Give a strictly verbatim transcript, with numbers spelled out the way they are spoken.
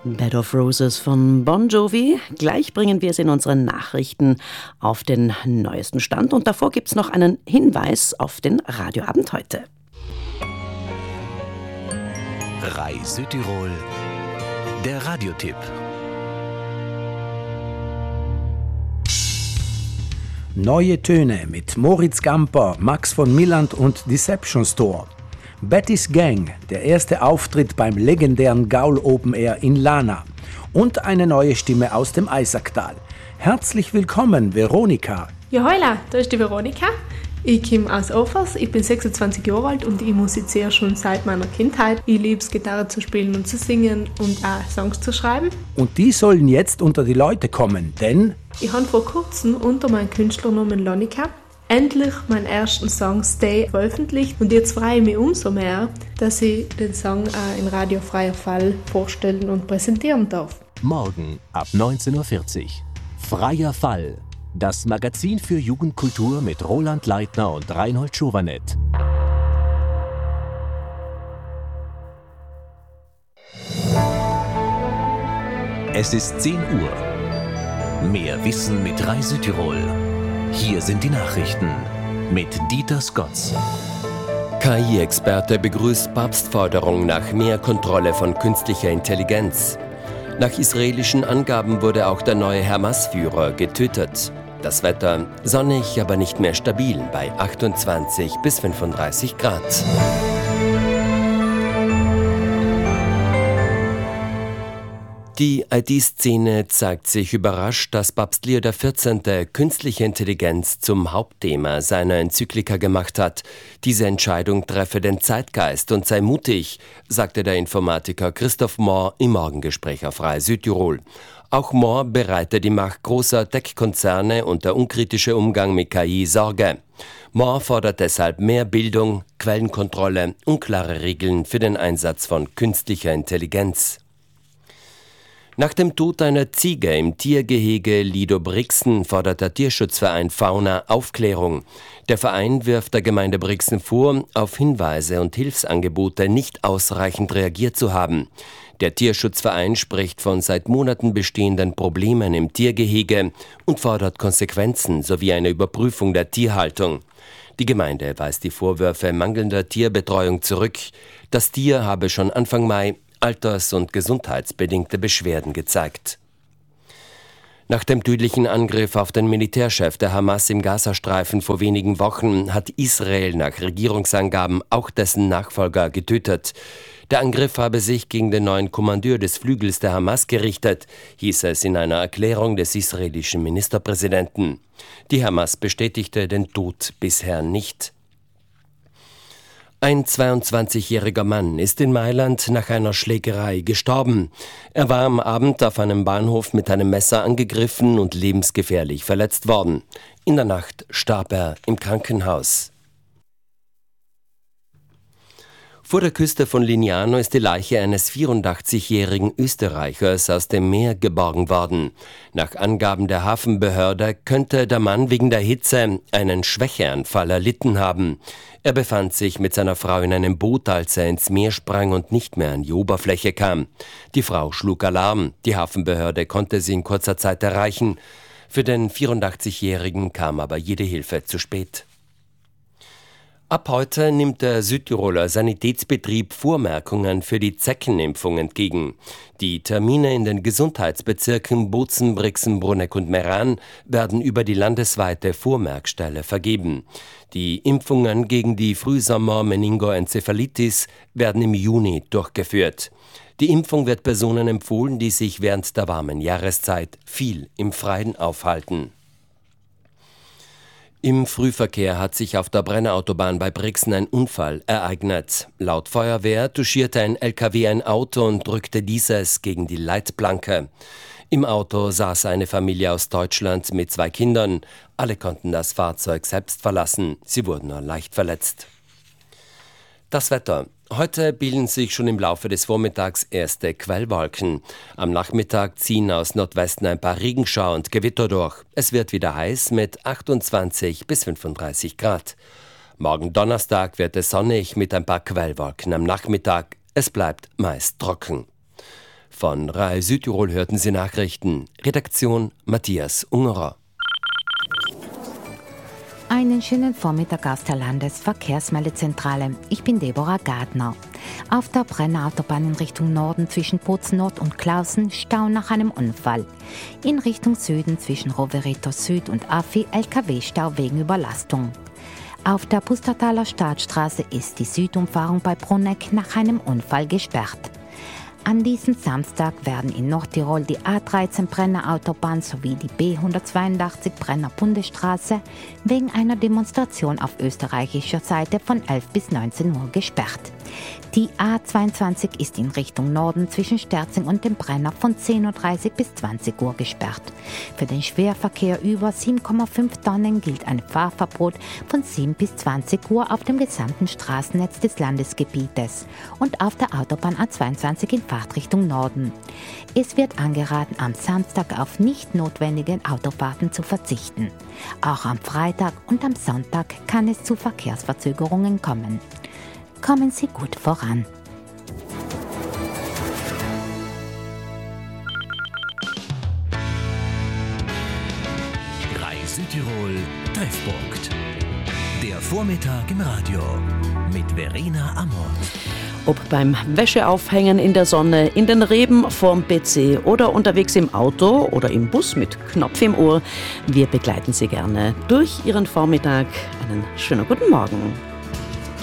Bed of Roses von Bon Jovi. Gleich bringen wir es in unseren Nachrichten auf den neuesten Stand. Und davor gibt es noch einen Hinweis auf den Radioabend heute. R A I Südtirol, der Radiotipp. Neue Töne mit Moritz Gamper, Max von Milland und Deception Store. Betty's Gang, der erste Auftritt beim legendären Gaul Open Air in Lana. Und eine neue Stimme aus dem Eisacktal. Herzlich willkommen, Veronika. Ja, hola, da ist die Veronika. Ich komme aus Offers, ich bin sechsundzwanzig Jahre alt und ich musiziere schon seit meiner Kindheit. Ich liebe es, Gitarre zu spielen und zu singen und auch Songs zu schreiben. Und die sollen jetzt unter die Leute kommen, denn ich habe vor kurzem unter meinem Künstlernamen Lonika endlich meinen ersten Song Stay veröffentlicht und jetzt freue ich mich umso mehr, dass ich den Song auch in Radio Freier Fall vorstellen und präsentieren darf. Morgen ab neunzehn Uhr vierzig. Freier Fall. Das Magazin für Jugendkultur mit Roland Leitner und Reinhold Schovanet. Es ist zehn Uhr. Mehr Wissen mit R A I Südtirol. Hier sind die Nachrichten mit Dieter Scotts. K I-Experte begrüßt Papstforderung nach mehr Kontrolle von künstlicher Intelligenz. Nach israelischen Angaben wurde auch der neue Hamas-Führer getötet. Das Wetter sonnig, aber nicht mehr stabil bei achtundzwanzig bis fünfunddreißig Grad. Die I T-Szene zeigt sich überrascht, dass Papst Leo der vierzehnte künstliche Intelligenz zum Hauptthema seiner Enzyklika gemacht hat. Diese Entscheidung treffe den Zeitgeist und sei mutig, sagte der Informatiker Christoph Mohr im Morgengespräch auf R A I Südtirol. Auch Mohr bereite die Macht großer Tech-Konzerne und der unkritische Umgang mit K I Sorge. Mohr fordert deshalb mehr Bildung, Quellenkontrolle und klare Regeln für den Einsatz von künstlicher Intelligenz. Nach dem Tod einer Ziege im Tiergehege Lido-Brixen fordert der Tierschutzverein Fauna Aufklärung. Der Verein wirft der Gemeinde Brixen vor, auf Hinweise und Hilfsangebote nicht ausreichend reagiert zu haben. Der Tierschutzverein spricht von seit Monaten bestehenden Problemen im Tiergehege und fordert Konsequenzen sowie eine Überprüfung der Tierhaltung. Die Gemeinde weist die Vorwürfe mangelnder Tierbetreuung zurück. Das Tier habe schon Anfang Mai alters- und gesundheitsbedingte Beschwerden gezeigt. Nach dem tödlichen Angriff auf den Militärchef der Hamas im Gazastreifen vor wenigen Wochen hat Israel nach Regierungsangaben auch dessen Nachfolger getötet. Der Angriff habe sich gegen den neuen Kommandeur des Flügels der Hamas gerichtet, hieß es in einer Erklärung des israelischen Ministerpräsidenten. Die Hamas bestätigte den Tod bisher nicht. Ein zweiundzwanzigjähriger Mann ist in Mailand nach einer Schlägerei gestorben. Er war am Abend auf einem Bahnhof mit einem Messer angegriffen und lebensgefährlich verletzt worden. In der Nacht starb er im Krankenhaus. Vor der Küste von Lignano ist die Leiche eines vierundachtzigjährigen Österreichers aus dem Meer geborgen worden. Nach Angaben der Hafenbehörde könnte der Mann wegen der Hitze einen Schwächeanfall erlitten haben. Er befand sich mit seiner Frau in einem Boot, als er ins Meer sprang und nicht mehr an die Oberfläche kam. Die Frau schlug Alarm. Die Hafenbehörde konnte sie in kurzer Zeit erreichen. Für den vierundachtzigjährigen kam aber jede Hilfe zu spät. Ab heute nimmt der Südtiroler Sanitätsbetrieb Vormerkungen für die Zeckenimpfung entgegen. Die Termine in den Gesundheitsbezirken Bozen, Brixen, Bruneck und Meran werden über die landesweite Vormerkstelle vergeben. Die Impfungen gegen die Frühsommer-Meningoenzephalitis werden im Juni durchgeführt. Die Impfung wird Personen empfohlen, die sich während der warmen Jahreszeit viel im Freien aufhalten. Im Frühverkehr hat sich auf der Brennerautobahn bei Brixen ein Unfall ereignet. Laut Feuerwehr touchierte ein L K W ein Auto und drückte dieses gegen die Leitplanke. Im Auto saß eine Familie aus Deutschland mit zwei Kindern. Alle konnten das Fahrzeug selbst verlassen. Sie wurden nur leicht verletzt. Das Wetter. Heute bilden sich schon im Laufe des Vormittags erste Quellwolken. Am Nachmittag ziehen aus Nordwesten ein paar Regenschauer und Gewitter durch. Es wird wieder heiß mit achtundzwanzig bis fünfunddreißig Grad. Morgen Donnerstag wird es sonnig mit ein paar Quellwolken am Nachmittag. Es bleibt meist trocken. Von R A I Südtirol hörten Sie Nachrichten. Redaktion Matthias Ungerer. Einen schönen Vormittag aus der Landesverkehrsmeldezentrale. Ich bin Deborah Gardner. Auf der Brenner Autobahn in Richtung Norden zwischen Bozen-Nord und Clausen Stau nach einem Unfall. In Richtung Süden zwischen Rovereto Süd und Affi L K W-Stau wegen Überlastung. Auf der Pustertaler Staatsstraße ist die Südumfahrung bei Bruneck nach einem Unfall gesperrt. An diesem Samstag werden in Nordtirol die A dreizehn Brenner Autobahn sowie die B hundertzweiundachtzig Brenner Bundesstraße wegen einer Demonstration auf österreichischer Seite von elf bis neunzehn Uhr gesperrt. Die A zweiundzwanzig ist in Richtung Norden zwischen Sterzing und dem Brenner von zehn Uhr dreißig bis zwanzig Uhr gesperrt. Für den Schwerverkehr über sieben Komma fünf Tonnen gilt ein Fahrverbot von sieben bis zwanzig Uhr auf dem gesamten Straßennetz des Landesgebietes und auf der Autobahn A zweiundzwanzig in Fahrtrichtung Norden. Es wird angeraten, am Samstag auf nicht notwendige Autofahrten zu verzichten. Auch am Freitag und am Sonntag kann es zu Verkehrsverzögerungen kommen. Kommen Sie gut voran. R A I Südtirol Treffpunkt. Der Vormittag im Radio mit Verena Amort. Ob beim Wäscheaufhängen in der Sonne, in den Reben vorm P C oder unterwegs im Auto oder im Bus mit Knopf im Ohr, wir begleiten Sie gerne durch Ihren Vormittag. Einen schönen guten Morgen.